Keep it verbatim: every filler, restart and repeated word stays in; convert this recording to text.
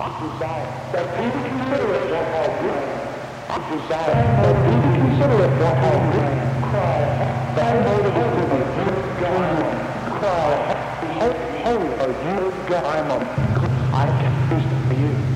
desire that people consider it what how good. Desire that people consider it what how good. Cry, that motive is to be good God. Cry, holy are you God. I'm a I can do for you.